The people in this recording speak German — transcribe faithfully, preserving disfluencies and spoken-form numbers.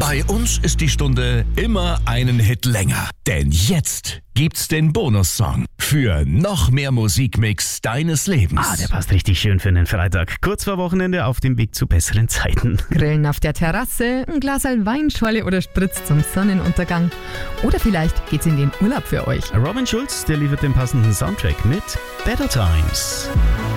Bei uns ist die Stunde immer einen Hit länger. Denn jetzt gibt's den Bonussong für noch mehr Musikmix deines Lebens. Ah, der passt richtig schön für einen Freitag. Kurz vor Wochenende auf dem Weg zu besseren Zeiten. Grillen auf der Terrasse, ein Glas Weinschorle oder Spritz zum Sonnenuntergang. Oder vielleicht geht's in den Urlaub für euch. Robin Schulz, der liefert den passenden Soundtrack mit Better Times.